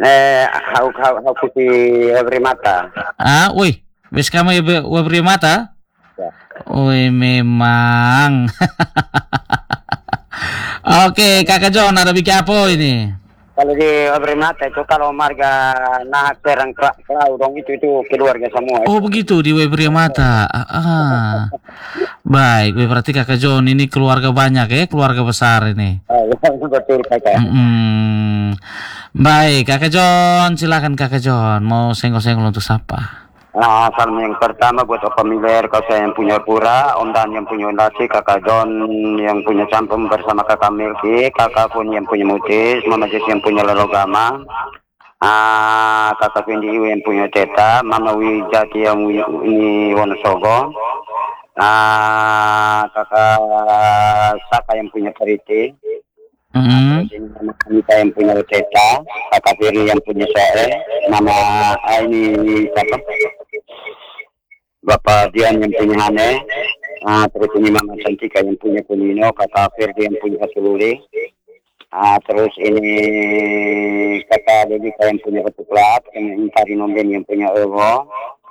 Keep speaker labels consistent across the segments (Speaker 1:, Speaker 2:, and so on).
Speaker 1: Hau kuti every mata.
Speaker 2: Wih, wis kamu wabri mata?
Speaker 1: Ya.
Speaker 2: Wih, memang. Oke, Kakak John, ada bikin apa ini?
Speaker 1: Kalau di every mata itu kalau marga nahak terang klau dong itu keluarga semua.
Speaker 2: Oh begitu di wabri mata. Baik, berarti Kakak John ini keluarga banyak ya, keluarga besar ini.
Speaker 1: Betul Kakak.
Speaker 2: Baik, Kakak John, silakan Kakak John, mau senggol-senggol untuk siapa?
Speaker 1: Salam yang pertama buat familiar kau saya yang punya pura, Om Dan yang punya nasi, Kakak John yang punya campur bersama Kakak Milky, Kakak pun yang punya mutis, Mama Jess yang punya lelogama, Kakak Fendi Iwi yang punya teta, Mama Wijati yang ini Wonosobo, Kakak Saka yang punya Pariti, terus ini Mama Anita yang punya teta, Kakak Firly yang punya Soe, Mama ini siapa? Bapak Dian yang punya Hane, terus ini Mama Santika yang punya Kunino, Kakak Firdi yang punya Kasuluri, terus ini Kakak Dedika yang punya Ketuklat, ini Tari Nomben yang punya Ewo,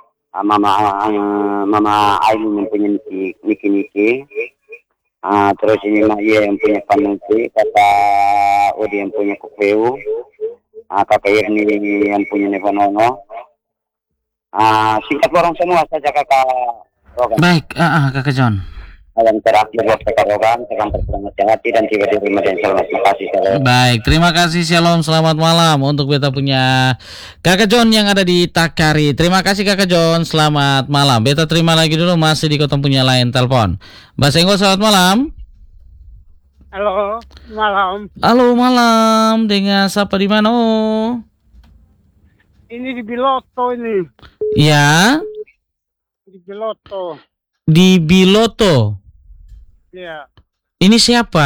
Speaker 1: Mama Aileen yang punya Niki, terus ini Maya yang punya Panuti, Kakak Odi yang punya Kupeu, Kakak Irni yang punya Nevonono. Singkat orang semua saja Kakak Rogan.
Speaker 2: Baik, Kakak John.
Speaker 1: Yang terakhir buat Kakak Rogan, sekarang terselamat hati dan tiba-tiba dan selamat. Terima kasih.
Speaker 2: Baik, terima kasih, shalom, selamat malam untuk beta punya Kakak John yang ada di Takari. Terima kasih Kakak John, selamat malam. Beta terima lagi dulu, masih di kota punya lain telepon. Mbak Senggo, selamat malam.
Speaker 3: Halo, malam.
Speaker 2: Halo, malam. Dengan siapa di mana?
Speaker 3: Ini di Biloto ini.
Speaker 2: Ya.
Speaker 3: Di Biloto.
Speaker 2: Di Biloto.
Speaker 3: Ya.
Speaker 2: Ini siapa?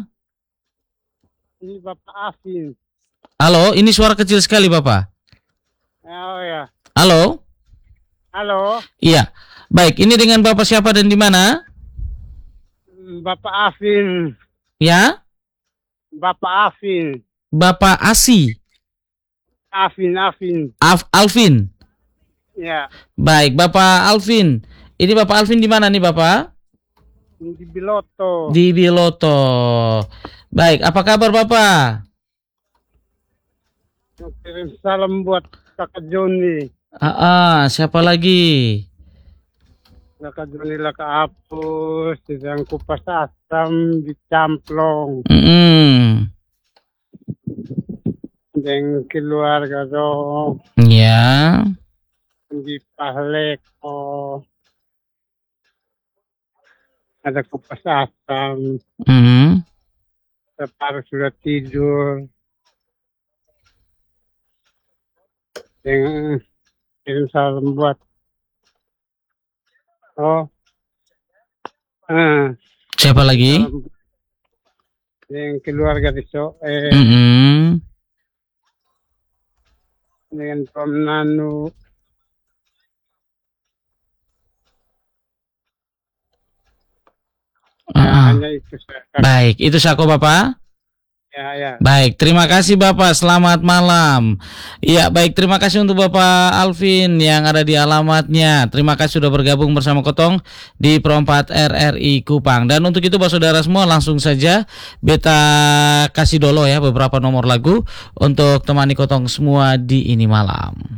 Speaker 3: Ini Bapak Afin.
Speaker 2: Halo, ini suara kecil sekali Bapak.
Speaker 3: Oh ya.
Speaker 2: Halo.
Speaker 3: Halo.
Speaker 2: Iya. Baik, ini dengan Bapak siapa dan di mana?
Speaker 3: Bapak Afin.
Speaker 2: Ya.
Speaker 3: Bapak Afin.
Speaker 2: Bapak Asi.
Speaker 3: Afin.
Speaker 2: Alvin.
Speaker 3: Ya.
Speaker 2: Baik, Bapak Alvin. Ini Bapak Alvin di mana nih Bapak?
Speaker 3: Di Biloto.
Speaker 2: Di Biloto. Baik, apa kabar Bapak?
Speaker 3: Kirim salam buat Kakak Joni.
Speaker 2: Siapa lagi?
Speaker 3: Kakak Joni lah ke Apus, sedang kupas asam di Camplong. Dan keluarga dong.
Speaker 2: Ya.
Speaker 3: Di Pahleko. Ada kupas asam. Separuh sudah tidur. Yang kirim salam buat.
Speaker 2: Siapa lagi?
Speaker 3: Yang keluarga di Soe. Dengan Tom Nanu. Hanya itu saja.
Speaker 2: Baik, itu Sako Bapak.
Speaker 3: Ya.
Speaker 2: Baik, terima kasih Bapak. Selamat malam. Iya, baik, terima kasih untuk Bapak Alvin yang ada di alamatnya. Terima kasih sudah bergabung bersama Kotong di Perompat RRI Kupang. Dan untuk itu Bapak Saudara semua, langsung saja beta kasih dulu ya beberapa nomor lagu untuk temani Kotong semua di ini malam.